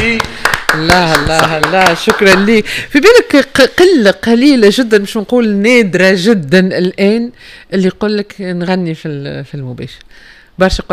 لا لا لا، شكرا لي. في بالك قليلة جدا، مش نقول نادرة جدا الآن، اللي يقول لك نغني في المباشر برشا.